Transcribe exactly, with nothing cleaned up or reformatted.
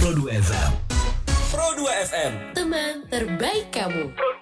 Pro dua F M. Pro dua F M, teman terbaik kamu.